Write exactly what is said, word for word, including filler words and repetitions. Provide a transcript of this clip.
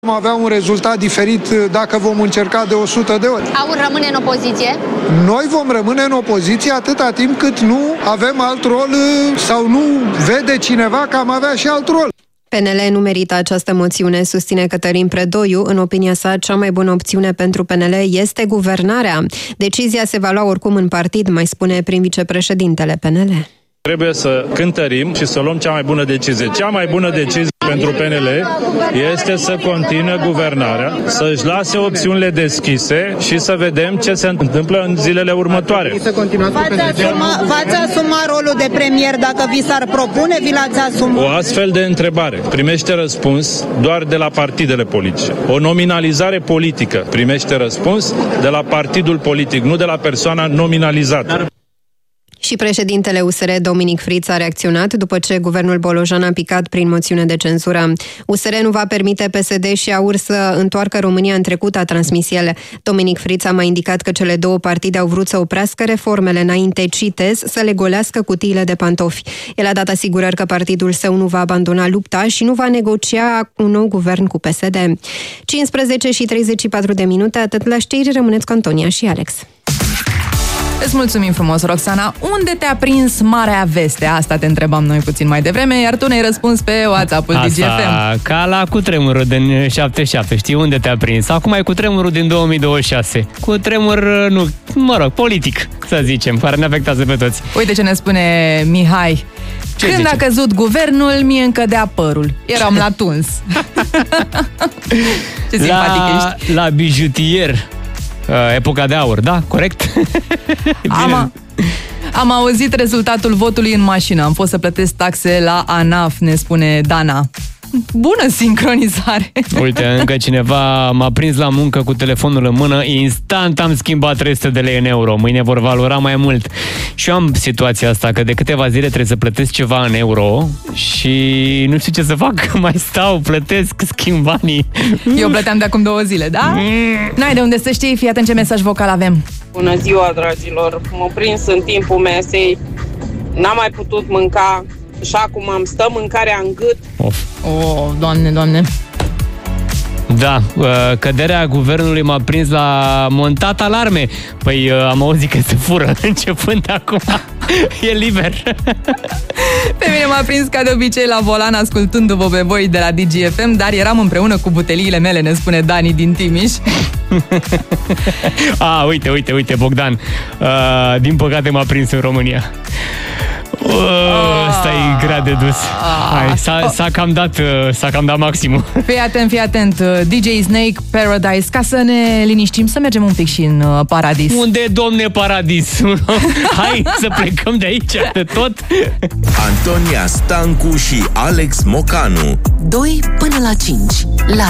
Vom avea un rezultat diferit dacă vom încerca de o sută de ori. AUR rămâne în opoziție? Noi vom rămâne în opoziție atâta timp cât nu avem alt rol sau nu vede cineva că am avea și alt rol. P N L nu merită această moțiune, susține Cătălin Predoiu. În opinia sa, cea mai bună opțiune pentru P N L este guvernarea. Decizia se va lua oricum în partid, mai spune prim vicepreședintele P N L. Trebuie să cântărim și să luăm cea mai bună decizie. Cea mai bună decizie pentru P N L este să continue guvernarea, să-și lase opțiunile deschise și să vedem ce se întâmplă în zilele următoare. V-ați asuma, v-ați asuma rolul de premier dacă vi s-ar propune, vi l-ați asumat? O astfel de întrebare primește răspuns doar de la partidele politice. O nominalizare politică primește răspuns de la partidul politic, nu de la persoana nominalizată. Și președintele U S R, Dominic Friț, a reacționat după ce guvernul Bolojan a picat prin moțiune de cenzură. U S R nu va permite P S D și AUR să întoarcă România în trecut, a transmis el. Dominic Friț a mai indicat că cele două partide au vrut să oprească reformele înainte, citez, să le golească cutiile de pantofi. El a dat asigurări că partidul său nu va abandona lupta și nu va negocia un nou guvern cu P S D. cincisprezece și treizeci și patru de minute, atât la știri, rămâneți cu Antonia și Alex. Îți mulțumim frumos, Roxana. Unde te-a prins Marea Veste? Asta te întrebam noi puțin mai devreme, iar tu ne-ai răspuns pe WhatsApp-ul D G F M. Ca la cutremurul din șaptezeci și șapte, știi unde te-a prins? Acum e cutremurul din două mii douăzeci și șase. Cutremur, nu, mă rog, politic, să zicem, care ne afectează pe toți. Uite ce ne spune Mihai. Ce Când zice? A căzut guvernul, mie îmi cădea părul. Eram la tuns. Ce simpatic la, ești. La bijutier. Epoca de aur, da? Corect? Am, am auzit rezultatul votului în mașină. Am fost să plătesc taxe la ANAF, ne spune Dana. Bună sincronizare! Uite, încă cineva m-a prins la muncă cu telefonul în mână, instant am schimbat trei sute de lei în euro. Mâine vor valora mai mult. Și eu am situația asta, că de câteva zile trebuie să plătesc ceva în euro și nu știu ce să fac, mai stau, plătesc, schimb banii. Eu plăteam de acum două zile, da? Mm. N-ai de unde să știi, fii atent ce mesaj vocal avem. Bună ziua, dragilor! M-am prins în timpul mesei, n-am mai putut mânca. Și acum am stă mâncarea în gât. Of. Oh, doamne, doamne. Da, căderea guvernului m-a prins la montat alarme. Păi am auzit că se fură începând de acum. E liber. Pe mine m-a prins ca de obicei la volan ascultându-vă pe voi de la D G F M, dar eram împreună cu buteliile mele, ne spune Dani din Timiș. A, uite, uite, uite, Bogdan. Uh, din păcate m-a prins în România. Ăsta e grea de dus. Hai, s-a, s-a, cam dat, s-a cam dat maximul. Fii atent, fii atent. D J Snake, Paradise. Ca să ne liniștim, să mergem un pic și în paradis. Unde, domne, paradis? Hai să plecăm de aici, de tot. Antonia Stancu și Alex Mocanu. doi până la cinci la